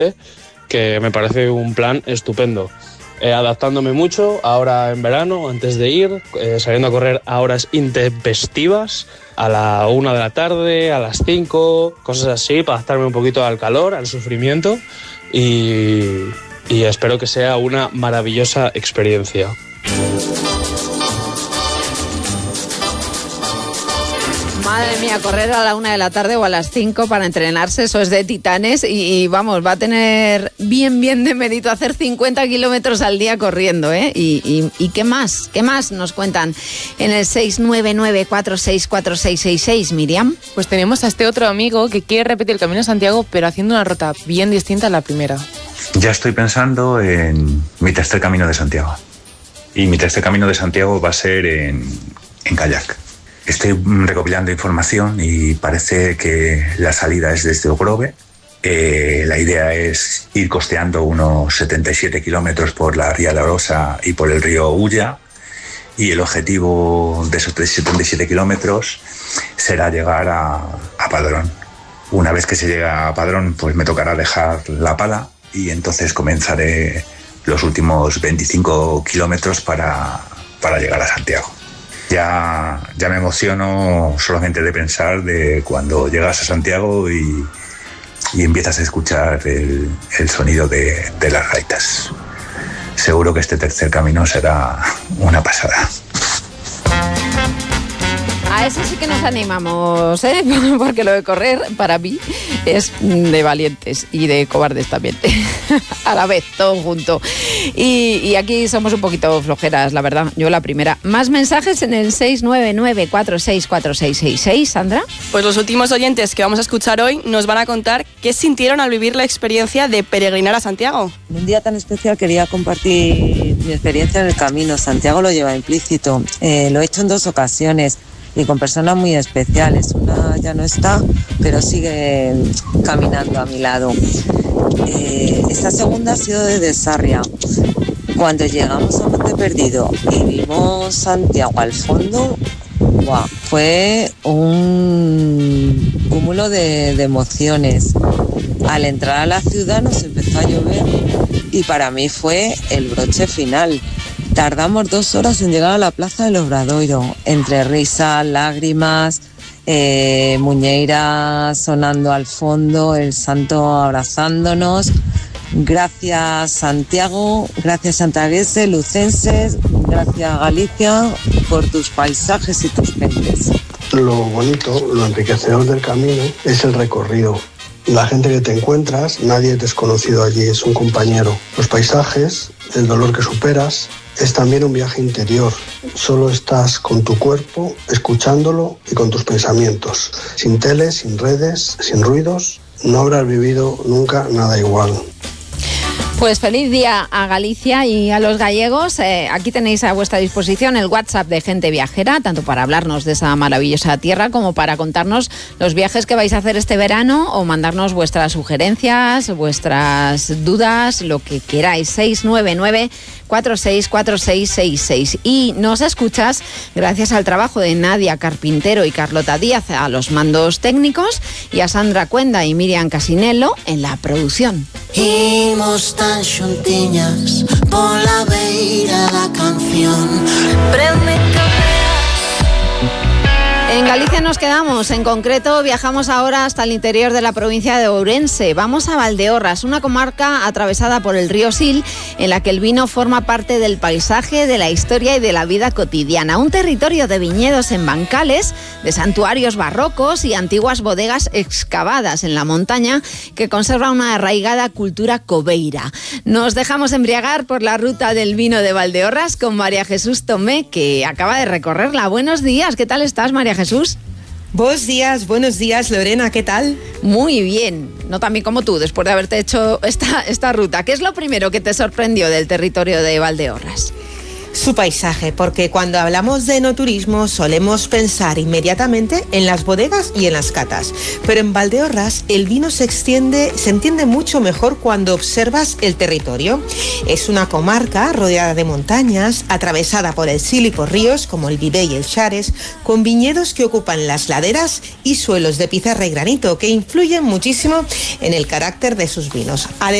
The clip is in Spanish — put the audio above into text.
que me parece un plan estupendo. Adaptándome mucho ahora en verano, antes de ir, saliendo a correr a horas intempestivas, a la 1 de la tarde, a las 5, cosas así, para adaptarme un poquito al calor, al sufrimiento y espero que sea una maravillosa experiencia. Madre mía, correr a la 1 de la tarde o a las 5 para entrenarse, eso es de titanes y vamos, va a tener bien de mérito hacer 50 kilómetros al día corriendo, ¿eh? ¿Y qué más? ¿Qué más nos cuentan en el 699464666, Miriam? Pues tenemos a este otro amigo que quiere repetir el Camino de Santiago, pero haciendo una ruta bien distinta a la primera. Ya estoy pensando en mi tercer Camino de Santiago. Y mi tercer Camino de Santiago va a ser en kayak. Estoy recopilando información y parece que la salida es desde Ogrove. La idea es ir costeando unos 77 kilómetros por la Ría de Arosa y por el río Ulla. Y el objetivo de esos 77 kilómetros será llegar a Padrón. Una vez que se llega a Padrón, pues me tocará dejar la pala y entonces comenzaré los últimos 25 kilómetros para llegar a Santiago. Ya me emociono solamente de pensar de cuando llegas a Santiago y empiezas a escuchar el sonido de las gaitas. Seguro que este tercer camino será una pasada. A eso sí que nos animamos, ¿eh? Porque lo de correr, para mí, es de valientes y de cobardes también. A la vez, todo junto. Y aquí somos un poquito flojeras, la verdad. Yo la primera. Más mensajes en el 699464666, Sandra. Pues los últimos oyentes que vamos a escuchar hoy nos van a contar qué sintieron al vivir la experiencia de peregrinar a Santiago. En un día tan especial quería compartir mi experiencia en el camino. Santiago lo lleva implícito. Lo he hecho en 2 ocasiones. Y con personas muy especiales. Una ya no está, pero sigue caminando a mi lado. Esta segunda ha sido de Sarria. Cuando llegamos a Monte Perdido y vimos Santiago al fondo, ¡buah! Fue un cúmulo de emociones. Al entrar a la ciudad nos empezó a llover y para mí fue el broche final. Tardamos 2 horas en llegar a la Plaza del Obradoiro, entre risas, lágrimas, muñeiras sonando al fondo, el santo abrazándonos. Gracias Santiago, gracias santiagueses, lucenses, gracias Galicia por tus paisajes y tus gentes. Lo bonito, lo enriquecedor del camino es el recorrido. La gente que te encuentras, nadie es desconocido allí, es un compañero. Los paisajes, el dolor que superas, es también un viaje interior. Solo estás con tu cuerpo, escuchándolo y con tus pensamientos. Sin tele, sin redes, sin ruidos, no habrás vivido nunca nada igual. Pues feliz día a Galicia y a los gallegos. Aquí tenéis a vuestra disposición el WhatsApp de Gente Viajera, tanto para hablarnos de esa maravillosa tierra como para contarnos los viajes que vais a hacer este verano o mandarnos vuestras sugerencias, vuestras dudas, lo que queráis. 699464666. Y nos escuchas gracias al trabajo de Nadia Carpintero y Carlota Díaz a los mandos técnicos y a Sandra Cuenda y Miriam Casinello en la producción. Imos tan xuntiñas pola beira da canción. Prende En Galicia nos quedamos, en concreto viajamos ahora hasta el interior de la provincia de Ourense. Vamos a Valdeorras, una comarca atravesada por el río Sil, en la que el vino forma parte del paisaje, de la historia y de la vida cotidiana. Un territorio de viñedos en bancales, de santuarios barrocos y antiguas bodegas excavadas en la montaña que conserva una arraigada cultura cobeira. Nos dejamos embriagar por la ruta del vino de Valdeorras con María Jesús Tomé, que acaba de recorrerla. Buenos días, ¿qué tal estás, María Jesús? Buenos días, Lorena, ¿qué tal? Muy bien, no tan bien como tú, después de haberte hecho esta ruta. ¿Qué es lo primero que te sorprendió del territorio de Valdeorras? Su paisaje, porque cuando hablamos de enoturismo solemos pensar inmediatamente en las bodegas y en las catas, pero en Valdeorras el vino se entiende mucho mejor cuando observas el territorio. Es una comarca rodeada de montañas, atravesada por el Sil y por ríos como el Viver y el Xares, con viñedos que ocupan las laderas y suelos de pizarra y granito que influyen muchísimo en el carácter de sus vinos.